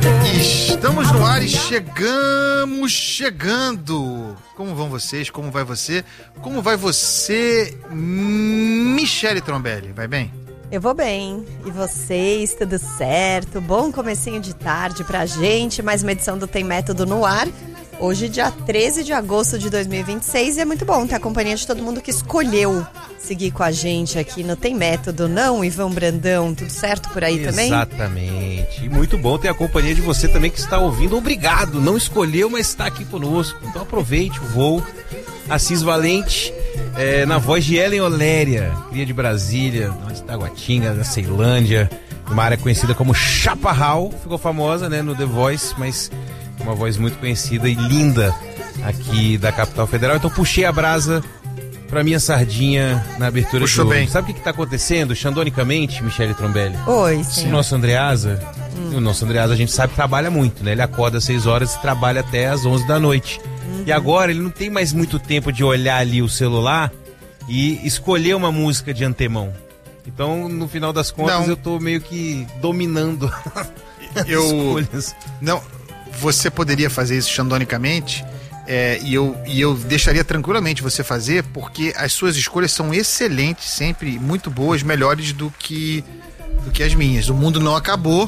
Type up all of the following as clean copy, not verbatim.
Estamos no ar e chegamos chegando. Como vão vocês? Como vai você? Como vai você, Michele Trombelli? Vai bem? Eu vou bem. E vocês? Tudo certo? Bom comecinho de tarde pra gente. Mais uma edição do Tem Método no ar. Hoje, dia 13 de agosto de 2026. E é muito bom ter a companhia de todo mundo que escolheu seguir com a gente aqui no Tem Método. Não, Ivan Brandão? Tudo certo por aí também? Exatamente. E muito bom ter a companhia de você também que está ouvindo. Obrigado. Não escolheu, mas está aqui conosco. Então aproveite o voo. Assis Valente, na voz de Ellen Oléria, cria de Brasília, de Taguatinga, da Ceilândia, uma área conhecida como Chaparral. Ficou famosa, né, no The Voice, mas uma voz muito conhecida e linda aqui da capital federal. Então puxei a brasa pra minha sardinha na abertura. Puxou bem. Sabe o que tá acontecendo, xandonicamente, Michele Trombelli? Oi, sim. O nosso Andreasa, a gente sabe que trabalha muito, né? Ele acorda às 6 horas e trabalha até às 11 da noite. E agora ele não tem mais muito tempo de olhar ali o celular e escolher uma música de antemão. Então, no final das contas, eu tô meio que dominando as escolhas. Não, você poderia fazer isso xandonicamente, e eu deixaria tranquilamente você fazer, porque as suas escolhas são excelentes, sempre muito boas, melhores do que as minhas. O mundo não acabou.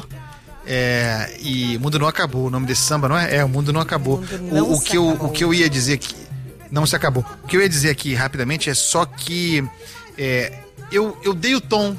E o mundo não acabou, o nome desse samba, não é? O mundo não acabou. O que eu ia dizer aqui, não se acabou. O que eu ia dizer aqui rapidamente é só que eu dei o tom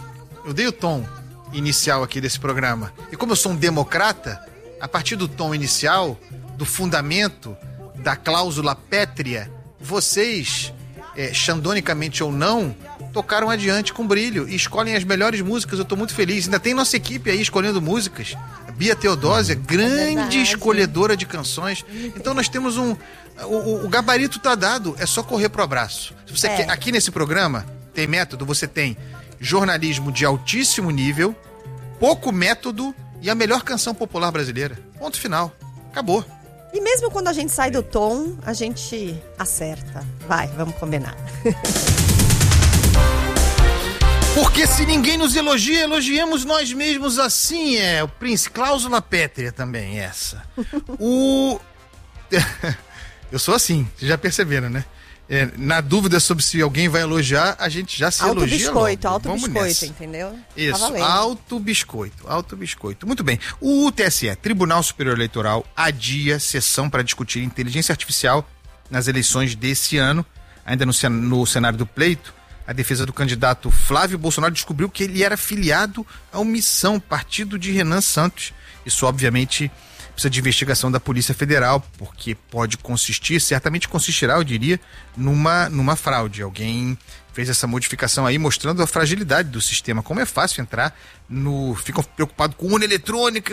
inicial aqui desse programa. E como eu sou um democrata, a partir do tom inicial, do fundamento, da cláusula pétrea, vocês, xandonicamente ou não, tocaram adiante com brilho e escolhem as melhores músicas. Eu tô muito feliz. Ainda tem nossa equipe aí escolhendo músicas. A Bia Teodósia, grande escolhedora de canções. Então nós temos o gabarito tá dado, é só correr pro abraço. Se você quer, aqui nesse programa, Tem Método, você tem jornalismo de altíssimo nível, pouco método e a melhor canção popular brasileira. Ponto final. Acabou. E mesmo quando a gente sai do tom, a gente acerta. Vai, vamos combinar. Porque se ninguém nos elogia, elogiemos nós mesmos, assim o Prince. Cláusula pétrea também, essa. Eu sou assim, vocês já perceberam, né? Na dúvida sobre se alguém vai elogiar, a gente já se elogia logo. Alto biscoito, entendeu? Isso, alto biscoito. Muito bem. O TSE, Tribunal Superior Eleitoral, adia sessão para discutir inteligência artificial nas eleições desse ano. Ainda no cenário do pleito, a defesa do candidato Flávio Bolsonaro descobriu que ele era filiado ao Missão, partido de Renan Santos. Isso, obviamente, precisa de investigação da Polícia Federal, porque pode consistir, certamente consistirá, eu diria, numa fraude. Alguém fez essa modificação aí, mostrando a fragilidade do sistema. Como é fácil entrar ficam preocupados com urna eletrônica,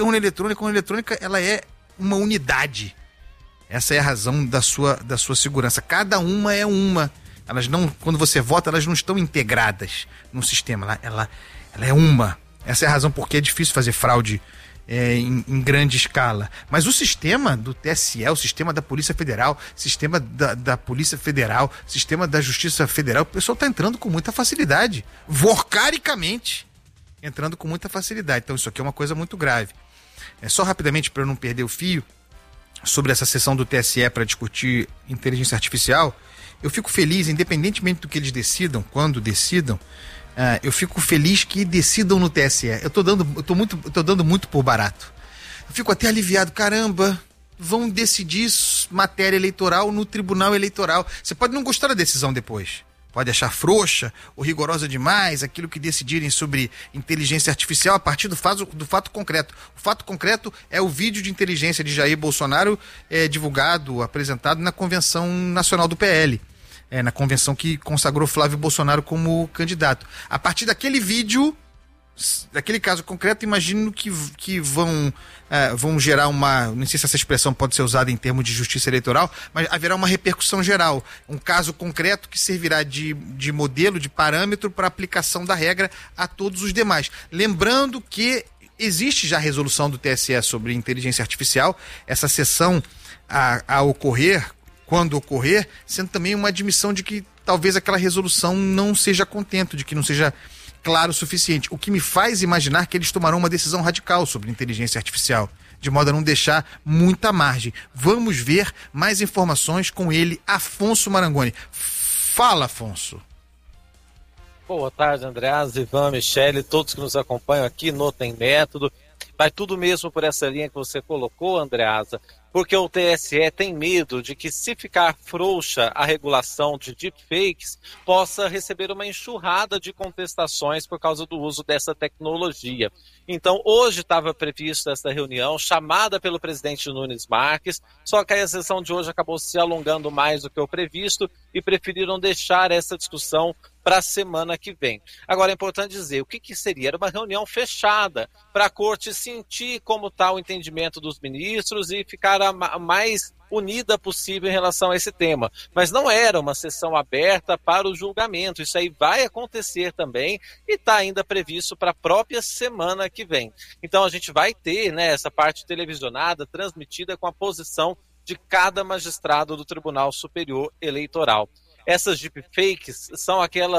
ela é uma unidade. Essa é a razão da sua segurança. Cada uma é uma. Elas não, quando você vota, elas não estão integradas no sistema. Ela é uma. Essa é a razão porque é difícil fazer fraude em grande escala. Mas o sistema do TSE, o sistema da Polícia Federal, sistema da Polícia Federal, sistema da Justiça Federal, o pessoal está entrando com muita facilidade. Vorcaricamente entrando com muita facilidade. Então isso aqui é uma coisa muito grave. Só rapidamente, para eu não perder o fio, sobre essa sessão do TSE para discutir inteligência artificial, eu fico feliz, independentemente do que eles decidam, quando decidam, eu fico feliz que decidam no TSE. Eu tô dando muito por barato. Eu fico até aliviado, caramba, vão decidir matéria eleitoral no Tribunal Eleitoral. Você pode não gostar da decisão depois. Pode achar frouxa ou rigorosa demais aquilo que decidirem sobre inteligência artificial a partir do fato concreto. O fato concreto é o vídeo de inteligência de Jair Bolsonaro divulgado, apresentado na Convenção Nacional do PL. Na convenção que consagrou Flávio Bolsonaro como candidato. A partir daquele vídeo, daquele caso concreto, imagino que vão gerar não sei se essa expressão pode ser usada em termos de justiça eleitoral, mas haverá uma repercussão geral. Um caso concreto que servirá de modelo, de parâmetro para aplicação da regra a todos os demais. Lembrando que existe já a resolução do TSE sobre inteligência artificial, essa sessão a ocorrer, quando ocorrer, sendo também uma admissão de que talvez aquela resolução não seja contento, de que não seja claro o suficiente. O que me faz imaginar que eles tomarão uma decisão radical sobre inteligência artificial. de modo a não deixar muita margem. Vamos ver mais informações com ele, Afonso Marangoni. Fala, Afonso. Boa tarde, Andreasa, Ivan, Michele, todos que nos acompanham aqui no Tem Método. Vai tudo mesmo por essa linha que você colocou, Andreasa, porque o TSE tem medo de que, se ficar frouxa a regulação de deepfakes, possa receber uma enxurrada de contestações por causa do uso dessa tecnologia. Então, hoje estava prevista essa reunião, chamada pelo presidente Nunes Marques, só que a sessão de hoje acabou se alongando mais do que o previsto e preferiram deixar essa discussão para a semana que vem. Agora, é importante dizer, o que seria? Era uma reunião fechada para a corte sentir como está o entendimento dos ministros e ficar a mais unida possível em relação a esse tema. Mas não era uma sessão aberta para o julgamento. Isso aí vai acontecer também e está ainda previsto para a própria semana que vem. Então a gente vai ter, né, essa parte televisionada, transmitida com a posição de cada magistrado do Tribunal Superior Eleitoral. Essas deepfakes são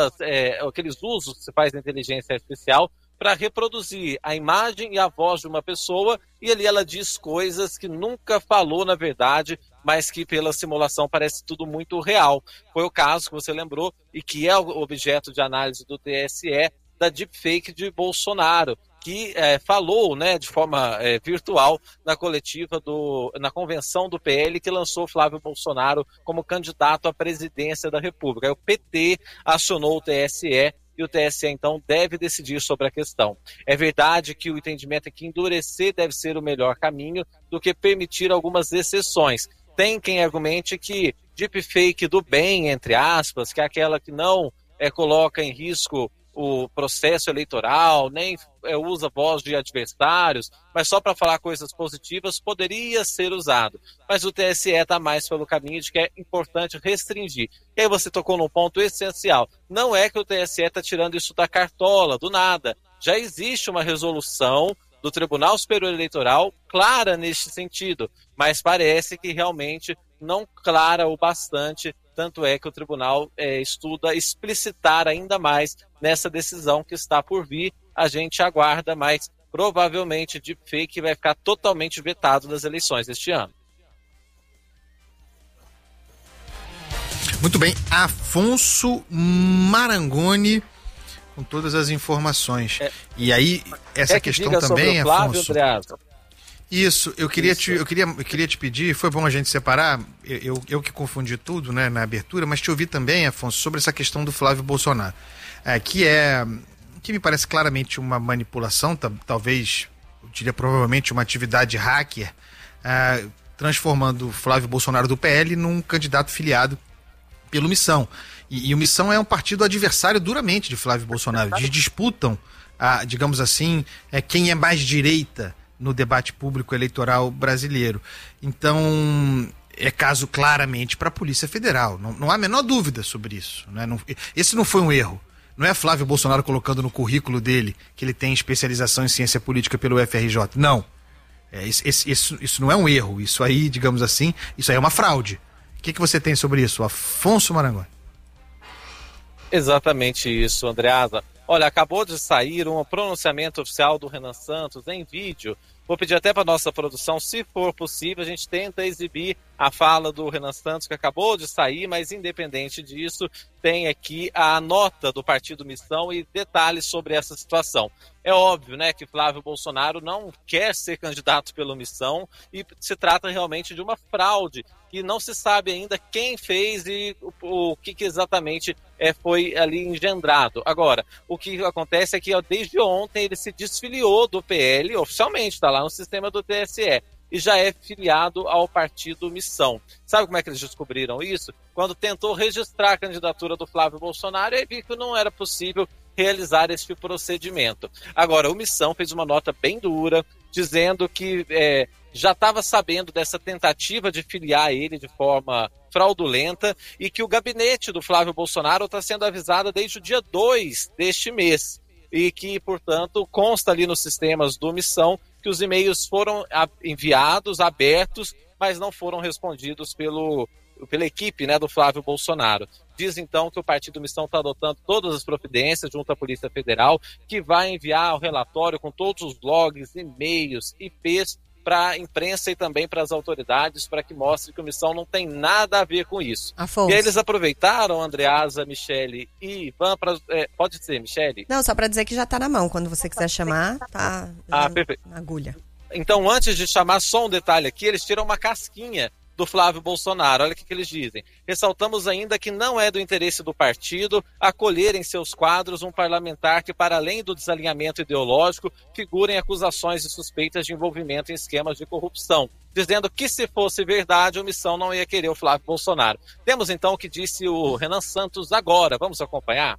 aqueles usos que se faz da inteligência artificial para reproduzir a imagem e a voz de uma pessoa, e ali ela diz coisas que nunca falou na verdade, mas que pela simulação parece tudo muito real. Foi o caso que você lembrou, e que é o objeto de análise do TSE, da deepfake de Bolsonaro, que falou, né, de forma virtual na coletiva, na convenção do PL, que lançou Flávio Bolsonaro como candidato à presidência da República. Aí o PT acionou o TSE, e o TSE, então, deve decidir sobre a questão. É verdade que o entendimento é que endurecer deve ser o melhor caminho do que permitir algumas exceções. Tem quem argumente que deepfake do bem, entre aspas, que é aquela que não coloca em risco o processo eleitoral, nem usa voz de adversários, mas só para falar coisas positivas, poderia ser usado. Mas o TSE está mais pelo caminho de que é importante restringir. E aí você tocou num ponto essencial. Não é que o TSE está tirando isso da cartola, do nada. Já existe uma resolução do Tribunal Superior Eleitoral clara neste sentido, mas parece que realmente não clara o bastante. Tanto é que o tribunal estuda explicitar ainda mais nessa decisão que está por vir. A gente aguarda, mas provavelmente deepfake vai ficar totalmente vetado das eleições deste ano. Muito bem, Afonso Marangoni com todas as informações. E aí, essa questão também, Afonso... Isso, eu queria te pedir, foi bom a gente separar, eu que confundi tudo, né, na abertura, mas te ouvi também, Afonso, sobre essa questão do Flávio Bolsonaro, que me parece claramente uma manipulação, talvez, eu diria provavelmente uma atividade hacker, transformando o Flávio Bolsonaro do PL num candidato filiado pelo Missão. E o Missão é um partido adversário duramente de Flávio Bolsonaro, eles disputam, digamos assim, quem é mais direita no debate público eleitoral brasileiro. Então, é caso claramente para a Polícia Federal. Não há a menor dúvida sobre isso. Né? Esse não foi um erro. Não é Flávio Bolsonaro colocando no currículo dele que ele tem especialização em ciência política pelo FRJ. Não. Isso não é um erro. Isso aí, digamos assim, isso aí é uma fraude. O que você tem sobre isso, Afonso Marangoni? Exatamente isso, Andreasa. Olha, acabou de sair um pronunciamento oficial do Renan Santos em vídeo. Vou pedir até para a nossa produção, se for possível, a gente tenta exibir a fala do Renan Santos, que acabou de sair, mas independente disso, tem aqui a nota do Partido Missão e detalhes sobre essa situação. É óbvio, né, que Flávio Bolsonaro não quer ser candidato pela Missão e se trata realmente de uma fraude que não se sabe ainda quem fez e o que exatamente foi ali engendrado. Agora, o que acontece é que desde ontem ele se desfiliou do PL, oficialmente, está lá no sistema do TSE, e já é filiado ao Partido Missão. Sabe como é que eles descobriram isso? Quando tentou registrar a candidatura do Flávio Bolsonaro, e viu que não era possível realizar esse procedimento. Agora, o Missão fez uma nota bem dura, dizendo que já estava sabendo dessa tentativa de filiar ele de forma fraudulenta e que o gabinete do Flávio Bolsonaro está sendo avisado desde o dia 2 deste mês e que, portanto, consta ali nos sistemas do Missão que os e-mails foram enviados, abertos, mas não foram respondidos pela equipe, né, do Flávio Bolsonaro. Diz então que o Partido Missão está adotando todas as providências junto à Polícia Federal, que vai enviar o relatório com todos os logs, e-mails, IPs para a imprensa e também para as autoridades, para que mostre que o Missão não tem nada a ver com isso. Afonso. E aí eles aproveitaram, Andreasa, Michele e Ivan, pode dizer, Michele? Não, só para dizer que já está na mão, quando você quiser chamar, tá perfeito. Na agulha. Então, antes de chamar, só um detalhe aqui, eles tiram uma casquinha do Flávio Bolsonaro. Olha o que eles dizem. Ressaltamos ainda que não é do interesse do partido acolher em seus quadros um parlamentar que, para além do desalinhamento ideológico, figura em acusações e suspeitas de envolvimento em esquemas de corrupção, dizendo que, se fosse verdade, a Missão não ia querer o Flávio Bolsonaro. Temos então o que disse o Renan Santos agora. Vamos acompanhar?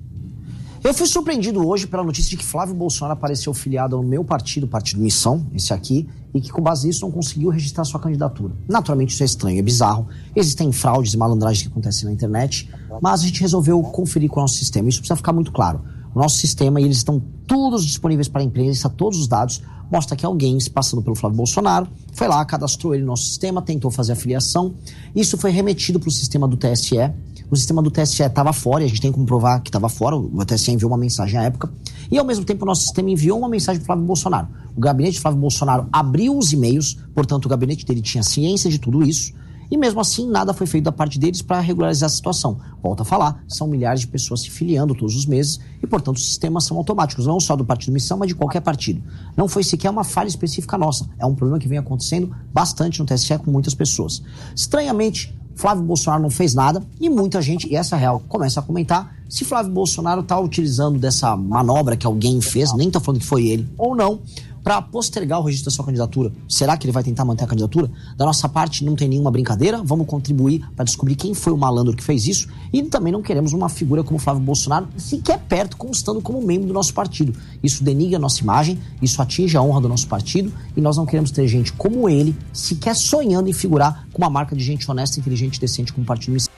Eu fui surpreendido hoje pela notícia de que Flávio Bolsonaro apareceu filiado ao meu partido, o Partido Missão, esse aqui, e que com base nisso não conseguiu registrar sua candidatura. Naturalmente isso é estranho, é bizarro. Existem fraudes e malandragens que acontecem na internet, mas a gente resolveu conferir com o nosso sistema. Isso precisa ficar muito claro. O nosso sistema, e eles estão todos disponíveis para a imprensa, todos os dados, mostra que alguém, se passando pelo Flávio Bolsonaro, foi lá, cadastrou ele no nosso sistema, tentou fazer a filiação. Isso foi remetido para o sistema do TSE. O sistema do TSE estava fora, e a gente tem que comprovar que estava fora. O TSE enviou uma mensagem à época. E, ao mesmo tempo, o nosso sistema enviou uma mensagem para o Flávio Bolsonaro. O gabinete de Flávio Bolsonaro abriu os e-mails, portanto, o gabinete dele tinha ciência de tudo isso. E, mesmo assim, nada foi feito da parte deles para regularizar a situação. Volto a falar, são milhares de pessoas se filiando todos os meses e, portanto, os sistemas são automáticos, não só do Partido Missão, mas de qualquer partido. Não foi sequer uma falha específica nossa. É um problema que vem acontecendo bastante no TSE com muitas pessoas. Estranhamente, Flávio Bolsonaro não fez nada e muita gente, e essa é real, começa a comentar se Flávio Bolsonaro está utilizando dessa manobra que alguém fez, nem está falando que foi ele, ou não, para postergar o registro da sua candidatura. Será que ele vai tentar manter a candidatura? Da nossa parte, não tem nenhuma brincadeira. Vamos contribuir para descobrir quem foi o malandro que fez isso. E também não queremos uma figura como Flávio Bolsonaro sequer perto, constando como membro do nosso partido. Isso denigra a nossa imagem, isso atinge a honra do nosso partido e nós não queremos ter gente como ele sequer sonhando em figurar com uma marca de gente honesta, inteligente e decente como Partido Missão.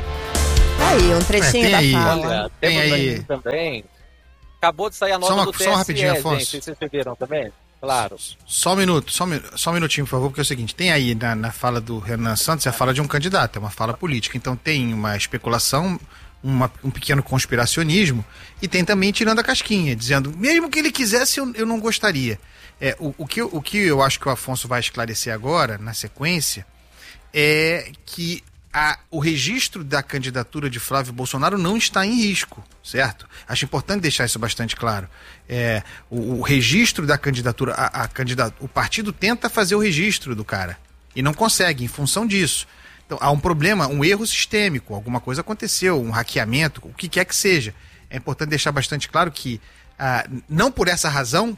Aí, um trechinho da fala. Olha, temos aí também. Acabou de sair a nota do TSE, só rapidinho, Afonso. Gente, vocês perceberam também? Claro. Só um minutinho, por favor, porque é o seguinte, tem aí na fala do Renan Santos, é a fala de um candidato, é uma fala política, então tem uma especulação, um pequeno conspiracionismo, e tem também tirando a casquinha, dizendo, mesmo que ele quisesse, eu não gostaria. O que eu acho que o Afonso vai esclarecer agora, na sequência, é que o registro da candidatura de Flávio Bolsonaro não está em risco, certo? Acho importante deixar isso bastante claro. O registro da candidatura, o partido tenta fazer o registro do cara e não consegue, em função disso. Então, há um problema, um erro sistêmico, alguma coisa aconteceu, um hackeamento, o que quer que seja. É importante deixar bastante claro que, não por essa razão,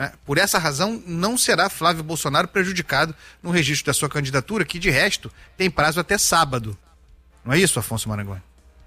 não será Flávio Bolsonaro prejudicado no registro da sua candidatura, que de resto tem prazo até sábado. Não é isso, Afonso Marangoni?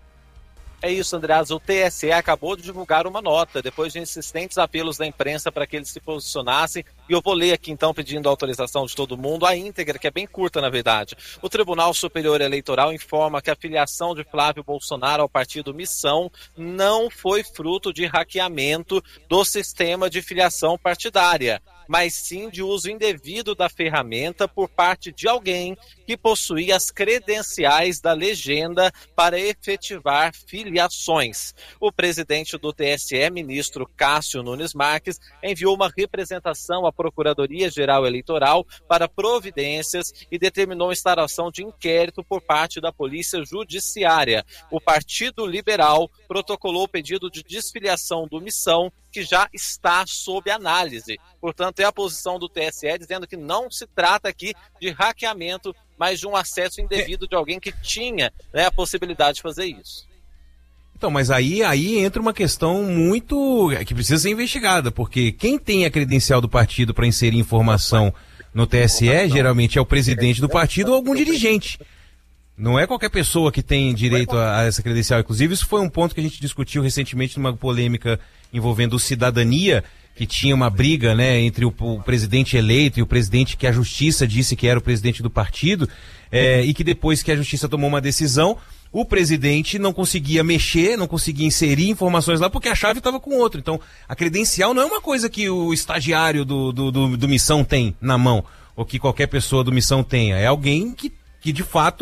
É isso, Andreas. O TSE acabou de divulgar uma nota, depois de insistentes apelos da imprensa para que eles se posicionassem. E eu vou ler aqui, então, pedindo a autorização de todo mundo, a íntegra, que é bem curta, na verdade. O Tribunal Superior Eleitoral informa que a filiação de Flávio Bolsonaro ao partido Missão não foi fruto de hackeamento do sistema de filiação partidária, mas sim de uso indevido da ferramenta por parte de alguém que possuía as credenciais da legenda para efetivar filiações. O presidente do TSE, ministro Cássio Nunes Marques, enviou uma representação à Procuradoria-Geral Eleitoral para providências e determinou a instauração de inquérito por parte da Polícia Judiciária. O Partido Liberal protocolou o pedido de desfiliação do Missão, que já está sob análise. Portanto, é a posição do TSE dizendo que não se trata aqui de hackeamento, mas de um acesso indevido de alguém que tinha, a possibilidade de fazer isso. Então, mas aí entra uma questão muito que precisa ser investigada, porque quem tem a credencial do partido para inserir informação no TSE, geralmente é o presidente do partido ou algum dirigente. Não é qualquer pessoa que tem direito a essa credencial. Inclusive, isso foi um ponto que a gente discutiu recentemente numa polêmica envolvendo o Cidadania, que tinha uma briga, entre o presidente eleito e o presidente que a justiça disse que era o presidente do partido, e que depois que a justiça tomou uma decisão, o presidente não conseguia mexer, não conseguia inserir informações lá porque a chave estava com outro. Então, a credencial não é uma coisa que o estagiário do Missão tem na mão, ou que qualquer pessoa do Missão tenha. É alguém que de fato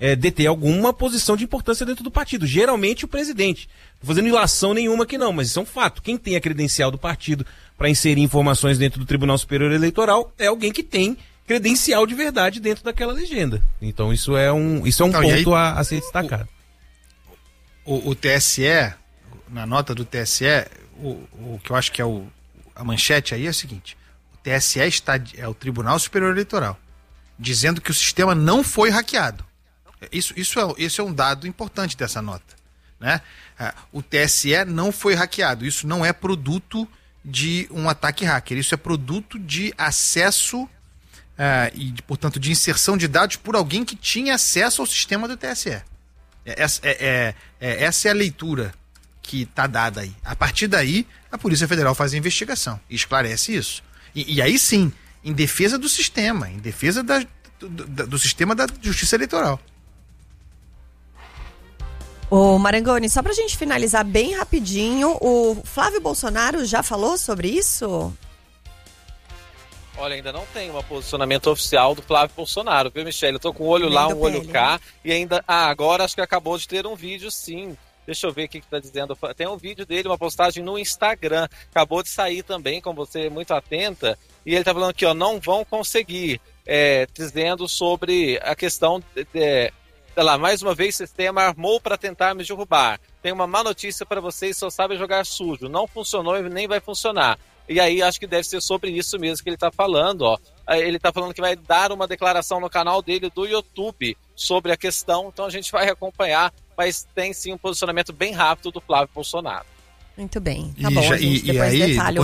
deter alguma posição de importância dentro do partido. Geralmente o presidente. Não fazendo ilação nenhuma aqui não, mas isso é um fato. Quem tem a credencial do partido para inserir informações dentro do Tribunal Superior Eleitoral é alguém que tem credencial de verdade dentro daquela legenda. Então isso é um ponto a ser destacado. O TSE, na nota do TSE, o que eu acho que é a manchete aí é o seguinte: o TSE é o Tribunal Superior Eleitoral, dizendo que o sistema não foi hackeado. Isso é um dado importante dessa nota, né? O TSE não foi hackeado. Isso não é produto de um ataque hacker. Isso é produto de acesso e, portanto, de inserção de dados por alguém que tinha acesso ao sistema do TSE. Essa é a leitura que está dada aí. A partir daí, a Polícia Federal faz a investigação e esclarece isso. E aí sim, em defesa do sistema, em defesa do sistema da justiça eleitoral. Ô Marangoni, só pra gente finalizar bem rapidinho, o Flávio Bolsonaro já falou sobre isso? Olha, ainda não tem um posicionamento oficial do Flávio Bolsonaro, viu, Michele? Eu tô com um olho lá, um olho cá, e ainda... agora acho que acabou de ter um vídeo, sim. Deixa eu ver o que tá dizendo. Tem um vídeo dele, uma postagem no Instagram. Acabou de sair também, com você muito atenta. E ele tá falando aqui, não vão conseguir. Dizendo sobre a questão... Sei lá, mais uma vez, o sistema armou para tentar me derrubar. Tem uma má notícia para vocês, só sabem jogar sujo. Não funcionou e nem vai funcionar. E aí, acho que deve ser sobre isso mesmo que ele está falando, ó. Ele está falando que vai dar uma declaração no canal dele do YouTube sobre a questão. Então, a gente vai acompanhar, mas tem sim um posicionamento bem rápido do Flávio Bolsonaro. Muito bem. Tá bom, a gente depois aí, detalha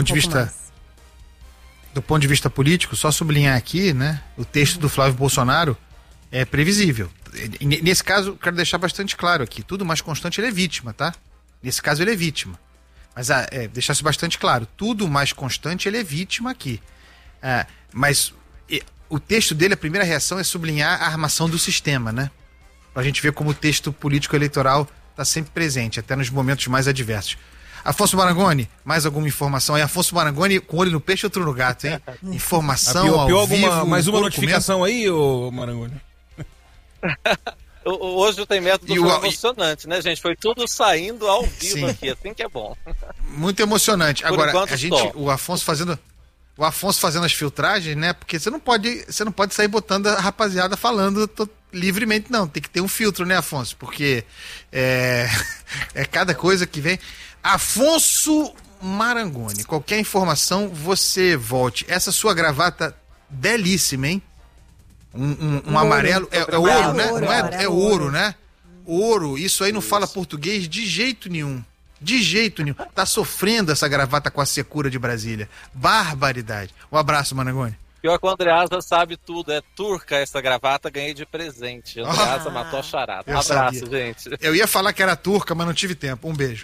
do ponto de vista político, só sublinhar aqui, né? O texto do Flávio Bolsonaro é previsível. Nesse caso, quero deixar bastante claro aqui, tudo mais constante ele é vítima, tá? Nesse caso ele é vítima. Mas deixar isso bastante claro, tudo mais constante ele é vítima aqui. Mas o texto dele, a primeira reação é sublinhar a armação do sistema, né? Pra gente ver como o texto político eleitoral está sempre presente, até nos momentos mais adversos. Afonso Marangoni, mais alguma informação aí? Afonso Marangoni com olho no peixe e outro no gato, hein? Informação ao vivo. Mais uma notificação aí, ô Marangoni? Hoje tem método emocionante, né, gente? Foi tudo saindo ao vivo. Sim. Aqui, assim que é bom. Muito emocionante. Agora, o Afonso fazendo as filtragens, né? Porque você não pode sair botando a rapaziada falando livremente, não. Tem que ter um filtro, né, Afonso? Porque é cada coisa que vem. Afonso Marangoni, qualquer informação, você volte. Essa sua gravata belíssima, hein? Um amarelo, é ouro, né? Não é ouro, né? Ouro, isso aí não fala português de jeito nenhum. De jeito nenhum. Tá sofrendo essa gravata com a secura de Brasília. Barbaridade. Um abraço, Marangoni. Pior que o Andreasa sabe tudo. É turca essa gravata, ganhei de presente. O Andreasa matou a charada. Um abraço, gente. Eu ia falar que era turca, mas não tive tempo. Um beijo.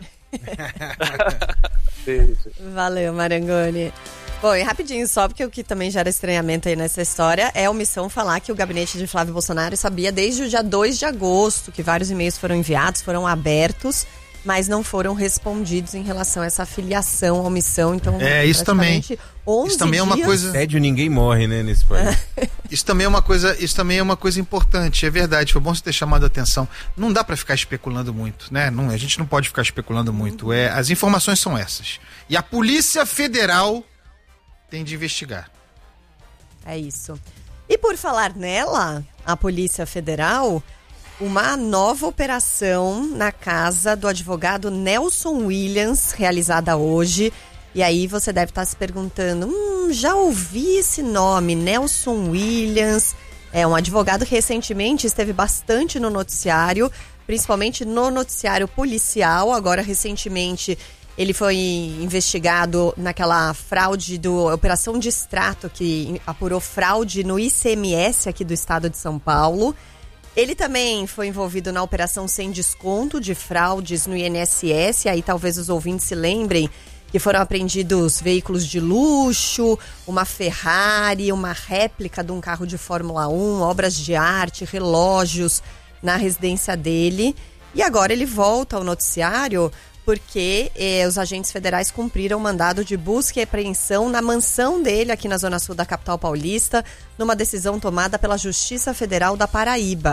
Beijo. Valeu, Marangoni. Bom, e rapidinho só, porque o que também gera estranhamento aí nessa história é a omissão falar que o gabinete de Flávio Bolsonaro sabia desde o dia 2 de agosto que vários e-mails foram enviados, foram abertos, mas não foram respondidos em relação a essa filiação, omissão. Então, isso também. Isso também é uma coisa. Tédio, ninguém morre, né, nesse país. Isso também é uma coisa importante, é verdade. Foi bom você ter chamado a atenção. Não dá pra ficar especulando muito, né? A gente não pode ficar especulando muito. As informações são essas. E a Polícia Federal tem de investigar. É isso. E por falar nela, a Polícia Federal, uma nova operação na casa do advogado Nelson Williams, realizada hoje. E aí você deve estar se perguntando, já ouvi esse nome, Nelson Williams. É um advogado que recentemente esteve bastante no noticiário, principalmente no noticiário policial. Agora, recentemente, ele foi investigado naquela fraude do Operação Distrato, que apurou fraude no ICMS aqui do estado de São Paulo. Ele também foi envolvido na Operação Sem Desconto de fraudes no INSS. Aí talvez os ouvintes se lembrem que foram apreendidos veículos de luxo, uma Ferrari, uma réplica de um carro de Fórmula 1, obras de arte, relógios na residência dele. E agora ele volta ao noticiário porque os agentes federais cumpriram mandado de busca e apreensão na mansão dele aqui na Zona Sul da capital paulista, numa decisão tomada pela Justiça Federal da Paraíba.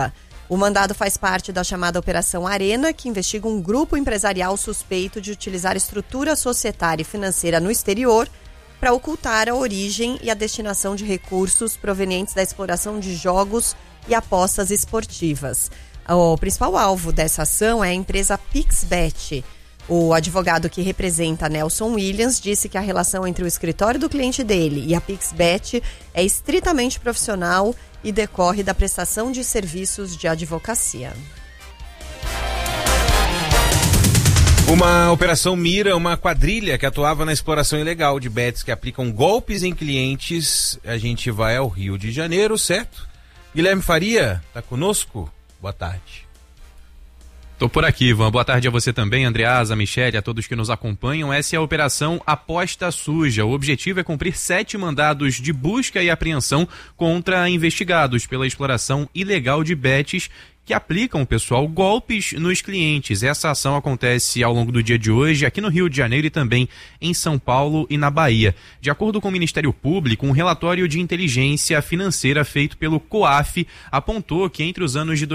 O mandado faz parte da chamada Operação Arena, que investiga um grupo empresarial suspeito de utilizar estrutura societária e financeira no exterior para ocultar a origem e a destinação de recursos provenientes da exploração de jogos e apostas esportivas. O principal alvo dessa ação é a empresa PixBet. O advogado que representa Nelson Williams disse que a relação entre o escritório do cliente dele e a PixBet é estritamente profissional e decorre da prestação de serviços de advocacia. Uma operação mira uma quadrilha que atuava na exploração ilegal de bets que aplicam golpes em clientes. A gente vai ao Rio de Janeiro, certo? Guilherme Faria, tá conosco? Boa tarde. Tô por aqui, Ivan. Boa tarde a você também, Andreasa, Michele, a todos que nos acompanham. Essa é a Operação Aposta Suja. O objetivo é cumprir 7 mandados de busca e apreensão contra investigados pela exploração ilegal de bets que aplicam, pessoal, golpes nos clientes. Essa ação acontece ao longo do dia de hoje aqui no Rio de Janeiro e também em São Paulo e na Bahia. De acordo com o Ministério Público, um relatório de inteligência financeira feito pelo COAF apontou que entre os anos de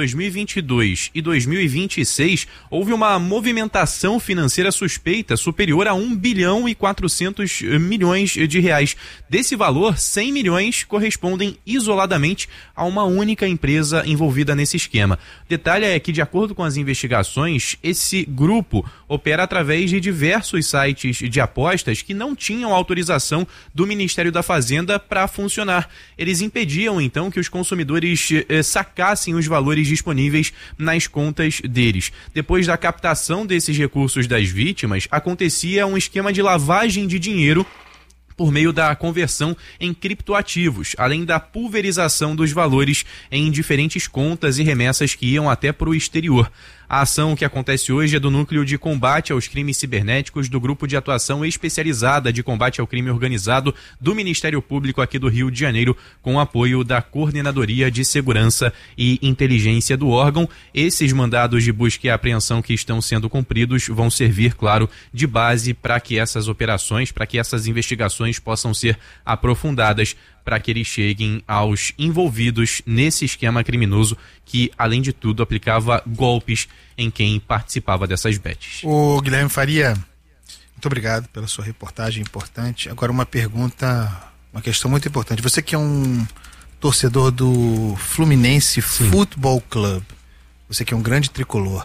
2022 e 2026 houve uma movimentação financeira suspeita superior a 1 bilhão e 400 milhões de reais. Desse valor, 100 milhões correspondem isoladamente a uma única empresa envolvida nesse esquema. Detalhe é que, de acordo com as investigações, esse grupo opera através de diversos sites de apostas que não tinham autorização do Ministério da Fazenda para funcionar. Eles impediam, então, que os consumidores sacassem os valores disponíveis nas contas deles. Depois da captação desses recursos das vítimas, acontecia um esquema de lavagem de dinheiro por meio da conversão em criptoativos, além da pulverização dos valores em diferentes contas e remessas que iam até para o exterior. A ação que acontece hoje é do Núcleo de Combate aos Crimes Cibernéticos do Grupo de Atuação Especializada de Combate ao Crime Organizado do Ministério Público aqui do Rio de Janeiro, com o apoio da Coordenadoria de Segurança e Inteligência do órgão. Esses mandados de busca e apreensão que estão sendo cumpridos vão servir, claro, de base para que essas operações, para que essas investigações possam ser aprofundadas, para que eles cheguem aos envolvidos nesse esquema criminoso que, além de tudo, aplicava golpes em quem participava dessas bets. Ô Guilherme Faria, muito obrigado pela sua reportagem importante. Agora uma pergunta, uma questão muito importante. Você que é um torcedor do Fluminense Futebol Clube, você que é um grande tricolor,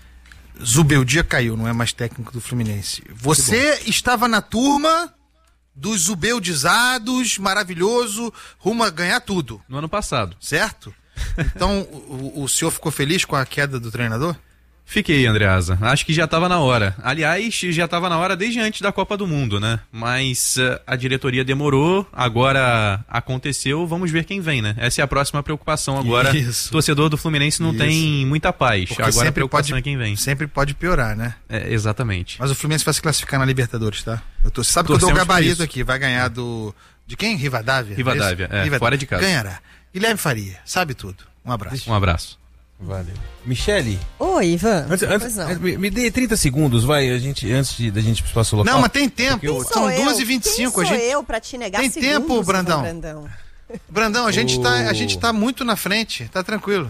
Zubeldia caiu, não é mais técnico do Fluminense. Você estava na turma dos zubeldizados, maravilhoso, rumo a ganhar tudo. No ano passado. Certo? Então, o senhor ficou feliz com a queda do treinador? Fiquei, Andreasa. Acho que já estava na hora. Aliás, já estava na hora desde antes da Copa do Mundo, né? Mas a diretoria demorou, agora aconteceu, vamos ver quem vem, né? Essa é a próxima preocupação agora. Isso. O torcedor do Fluminense não tem muita paz. Porque agora a preocupação é quem vem. Sempre pode piorar, né? É, exatamente. Mas o Fluminense vai se classificar na Libertadores, tá? Sabe que eu dou o gabarito aqui, vai ganhar de quem? Rivadavia? Rivadavia, fora de casa. Ganhará. Guilherme Faria, sabe tudo. Um abraço. Um abraço. Valeu. Michele? Oi, Ivan. Me dê 30 segundos, vai, antes da gente ir pro espaço local. Não, mas tem tempo. São 2h25. Quem sou eu pra te negar tem segundos, tempo, Brandão. Brandão, a gente tá muito na frente, tá tranquilo.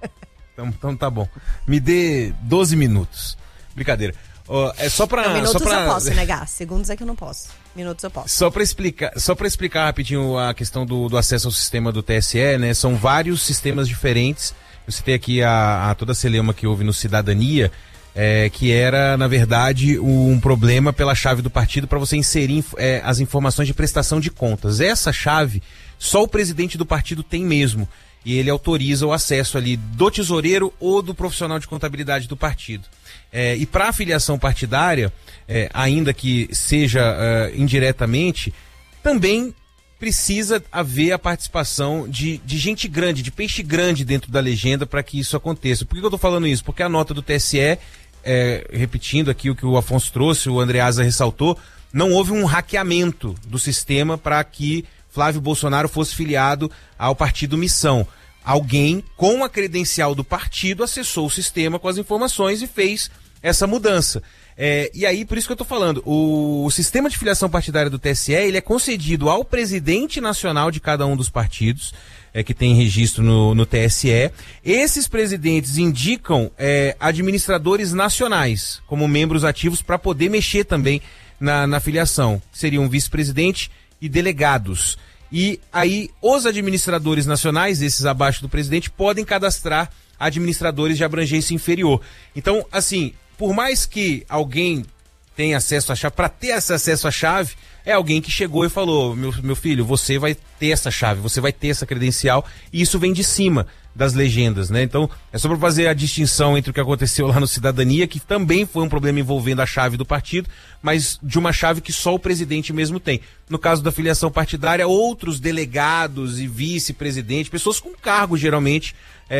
Então tá bom. Me dê 12 minutos. Brincadeira. É só pra... Minutos eu posso negar, segundos é que eu não posso. Minutos eu posso. Só pra explicar rapidinho a questão do acesso ao sistema do TSE, né? São vários sistemas diferentes. Eu citei aqui toda a celeuma que houve no Cidadania, que era, na verdade, um problema pela chave do partido para você inserir as informações de prestação de contas. Essa chave, só o presidente do partido tem mesmo. E ele autoriza o acesso ali do tesoureiro ou do profissional de contabilidade do partido. E para a filiação partidária, ainda que seja indiretamente, também precisa haver a participação de gente grande, de peixe grande dentro da legenda para que isso aconteça. Por que eu estou falando isso? Porque a nota do TSE, repetindo aqui o que o Afonso trouxe, o Andreasa ressaltou, não houve um hackeamento do sistema para que Flávio Bolsonaro fosse filiado ao partido Missão. Alguém com a credencial do partido acessou o sistema com as informações e fez essa mudança. E aí, por isso que eu tô falando, o sistema de filiação partidária do TSE, ele é concedido ao presidente nacional de cada um dos partidos, que tem registro no TSE. Esses presidentes indicam administradores nacionais como membros ativos para poder mexer também na filiação. Seriam vice-presidente e delegados. E aí, os administradores nacionais, esses abaixo do presidente, podem cadastrar administradores de abrangência inferior. Então, assim, por mais que alguém tenha acesso à chave, para ter esse acesso à chave, é alguém que chegou e falou, meu filho, você vai ter essa chave, você vai ter essa credencial, e isso vem de cima das legendas, né? Então, é só para fazer a distinção entre o que aconteceu lá no Cidadania, que também foi um problema envolvendo a chave do partido, mas de uma chave que só o presidente mesmo tem. No caso da filiação partidária, outros delegados e vice-presidente, pessoas com cargo, geralmente,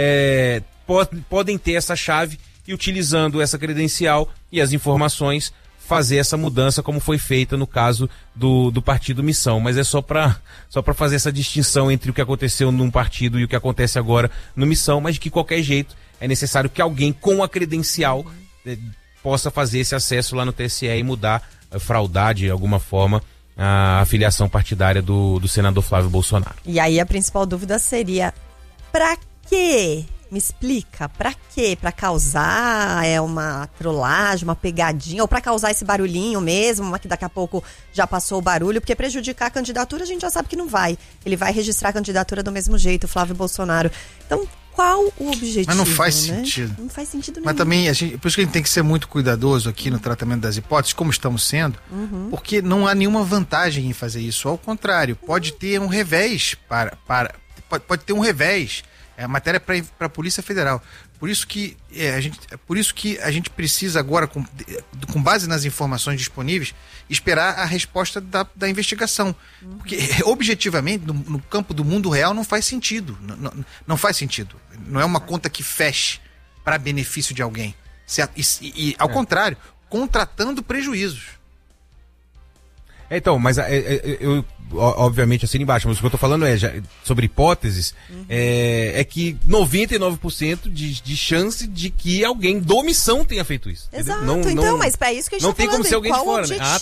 podem ter essa chave e, utilizando essa credencial e as informações, fazer essa mudança como foi feita no caso do Partido Missão. Mas é só para fazer essa distinção entre o que aconteceu num partido e o que acontece agora no Missão, mas de qualquer jeito é necessário que alguém com a credencial possa fazer esse acesso lá no TSE e mudar, fraudar de alguma forma a filiação partidária do senador Flávio Bolsonaro. E aí a principal dúvida seria, pra quê? Me explica, pra quê? Pra causar uma trollagem, uma pegadinha, ou pra causar esse barulhinho mesmo, mas que daqui a pouco já passou o barulho, porque prejudicar a candidatura a gente já sabe que não vai. Ele vai registrar a candidatura do mesmo jeito, o Flávio Bolsonaro. Então, qual o objetivo? Mas não faz sentido. Não faz sentido nenhum. Mas também, por isso que a gente tem que ser muito cuidadoso aqui no tratamento das hipóteses, como estamos sendo, porque não há nenhuma vantagem em fazer isso. Ao contrário, pode ter um revés pode ter um revés. É a matéria para a Polícia Federal. Por isso que a gente precisa agora, com base nas informações disponíveis, esperar a resposta da investigação. Porque, objetivamente, no campo do mundo real, não faz sentido. Não faz sentido. Não é uma conta que feche para benefício de alguém. Ao contrário, contratando prejuízos. Então, mas eu obviamente assino embaixo, mas o que eu tô falando sobre hipóteses, é que 99% de chance de que alguém do Missão tenha feito isso. Exato, mas para isso que a gente não tá tem falando, como ser alguém de fora, objetivo, né?